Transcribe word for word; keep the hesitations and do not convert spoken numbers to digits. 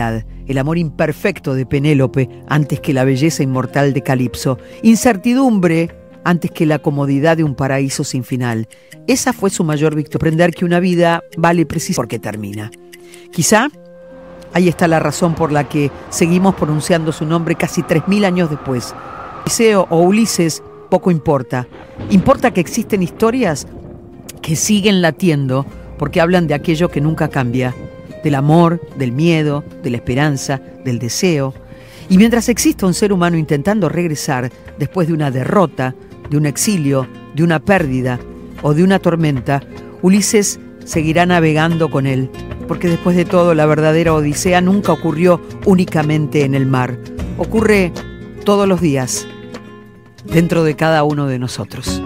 el amor imperfecto de Penélope antes que la belleza inmortal de Calipso, incertidumbre antes que la comodidad de un paraíso sin final. Esa fue su mayor victoria, aprender que una vida vale precisamente porque termina. Quizá ahí está la razón por la que seguimos pronunciando su nombre casi tres mil años después. Odiseo o Ulises, poco importa. Importa que existen historias que siguen latiendo porque hablan de aquello que nunca cambia, del amor, del miedo, de la esperanza, del deseo. Y mientras exista un ser humano intentando regresar después de una derrota, de un exilio, de una pérdida o de una tormenta, Ulises seguirá navegando con él, porque después de todo la verdadera odisea nunca ocurrió únicamente en el mar, ocurre todos los días dentro de cada uno de nosotros.